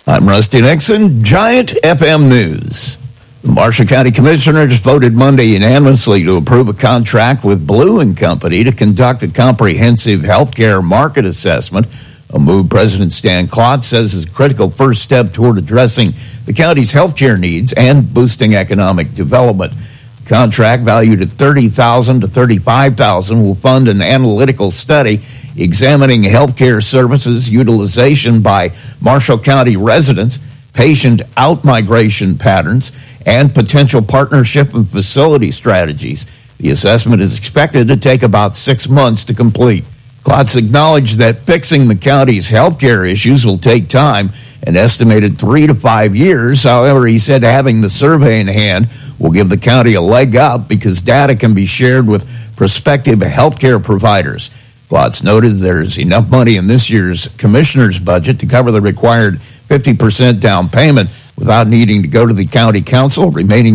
I'm Rusty Nixon, Giant FM News. The Marshall County Commissioners voted Monday unanimously to approve a contract with Blue & Company to conduct a comprehensive healthcare market assessment, a move President Stan Klotz says is a critical first step toward addressing the county's healthcare needs and boosting economic development. The contract, valued at $30,000 to $35,000, will fund an analytical study examining healthcare services utilization by Marshall County residents, patient out-migration patterns, and potential partnership and facility strategies. The assessment is expected to take about 6 months to complete. Klotz acknowledged that fixing the county's healthcare issues will take time, an estimated 3 to 5 years. However, he said having the survey in hand will give the county a leg up because data can be shared with prospective healthcare providers. Klotz noted there's enough money in this year's commissioner's budget to cover the required 50% down payment without needing to go to the county council. Remaining